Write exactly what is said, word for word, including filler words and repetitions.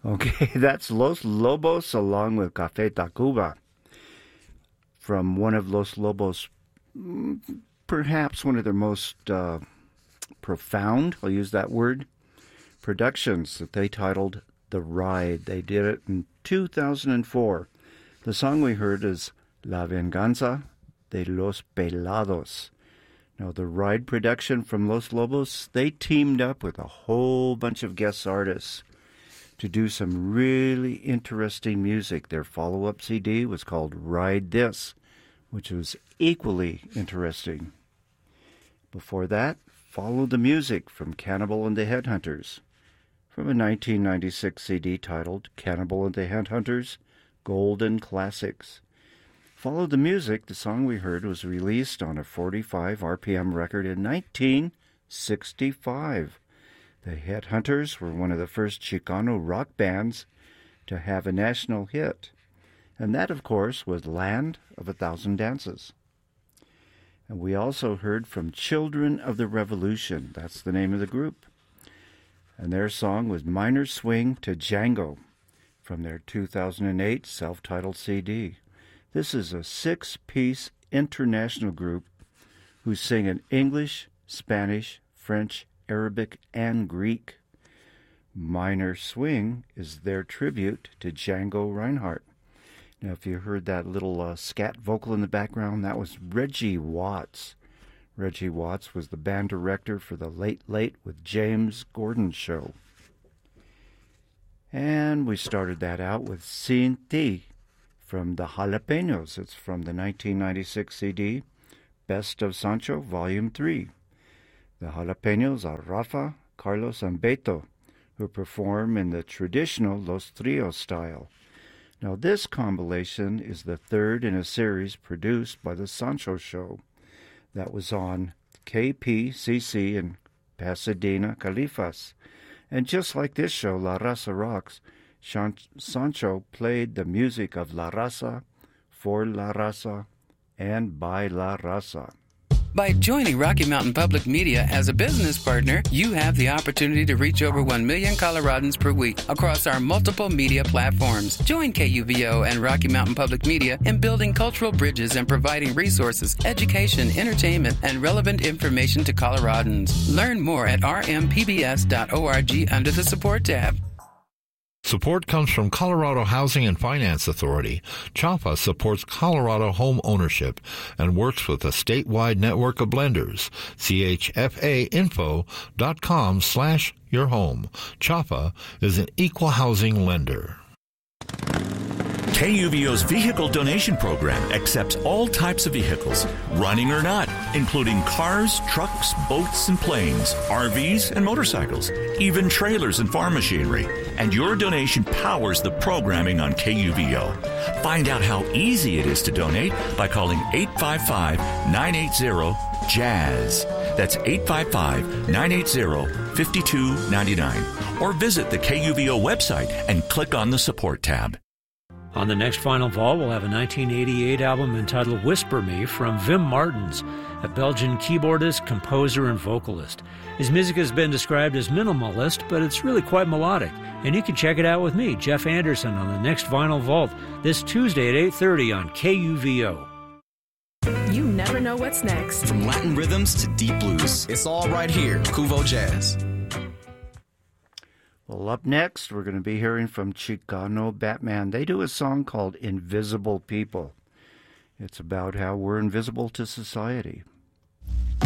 Okay, that's Los Lobos along with Café Tacuba from one of Los Lobos, perhaps one of their most uh, profound, I'll use that word, productions that they titled The Ride. They did it in two thousand four. The song we heard is La Venganza de los Pelados. Now, the Ride production from Los Lobos, they teamed up with a whole bunch of guest artists to do some really interesting music. Their follow-up C D was called Ride This, which was equally interesting. Before that, Follow the Music from Cannibal and the Headhunters, from a nineteen ninety-six C D titled Cannibal and the Headhunters Golden Classics. Follow the Music, the song we heard, was released on a forty-five R P M record in nineteen sixty-five. The Headhunters were one of the first Chicano rock bands to have a national hit, and that, of course, was Land of a Thousand Dances. And we also heard from Children of the Revolution, that's the name of the group, and their song was Minor Swing to Django from their two thousand eight self-titled C D. This is a six-piece international group who sing in English, Spanish, French, Arabic, and Greek. Minor Swing is their tribute to Django Reinhardt. Now, if you heard that little uh, scat vocal in the background, that was Reggie Watts. Reggie Watts was the band director for the Late Late with James Gordon show. And we started that out with Sin Ti from the Jalapenos. It's from the nineteen ninety-six C D, Best of Sancho, Volume three. The Jalapenos are Rafa, Carlos, and Beto, who perform in the traditional Los Trios style. Now, this compilation is the third in a series produced by the Sancho Show that was on K P C C in Pasadena, Califas. And just like this show, La Raza Rocks, Sancho played the music of La Raza, for La Raza, and by La Raza. By joining Rocky Mountain Public Media as a business partner, you have the opportunity to reach over one million Coloradans per week across our multiple media platforms. Join K U V O and Rocky Mountain Public Media in building cultural bridges and providing resources, education, entertainment, and relevant information to Coloradans. Learn more at r m p b s dot org under the Support tab. Support comes from Colorado Housing and Finance Authority. CHAFA supports Colorado home ownership and works with a statewide network of lenders. C H F A info dot com slash your home. CHAFA is an equal housing lender. K U V O's vehicle donation program accepts all types of vehicles, running or not, including cars, trucks, boats, and planes, R Vs, and motorcycles, even trailers and farm machinery. And your donation powers the programming on K U V O. Find out how easy it is to donate by calling eight five five, nine eight zero, JAZZ. That's eight five five, nine eight zero, five two nine nine. Or visit the K U V O website and click on the Support tab. On the next Final Vault, we'll have a nineteen eighty-eight album entitled Whisper Me from Wim Martens, a Belgian keyboardist, composer, and vocalist. His music has been described as minimalist, but it's really quite melodic. And you can check it out with me, Jeff Anderson, on the next Vinyl Vault this Tuesday at eight thirty on K U V O. You never know what's next. From Latin rhythms to deep blues, it's all right here, Cuvo Jazz. Well, up next, we're going to be hearing from Chicano Batman. They do a song called Invisible People. It's about how we're invisible to society.